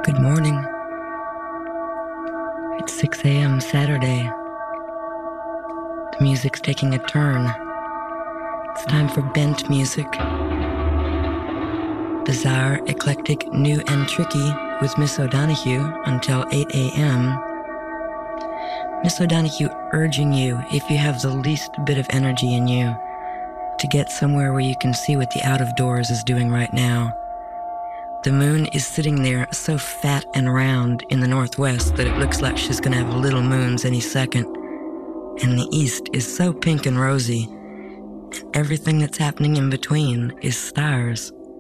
Good morning. It's 6 a.m. Saturday. The music's taking a turn. It's time for bent music. Bizarre, eclectic, new and tricky with Miss O'Donoghue until 8 a.m. Miss O'Donoghue urging you, if you have the least bit of energy in you, to get somewhere where you can see what the out of doors is doing right now. The moon is sitting there so fat and round in the northwest that it looks like she's gonna have little moons any second. And the east is so pink and rosy, and everything that's happening in between is stars.